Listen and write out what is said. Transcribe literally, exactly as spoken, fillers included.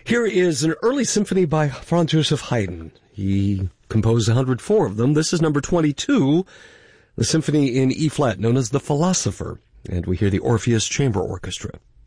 Here is an early symphony by Franz Joseph Haydn. He composed one hundred four of them. This is number twenty-two, the symphony in E-flat known as The Philosopher, and we hear the Orpheus Chamber Orchestra.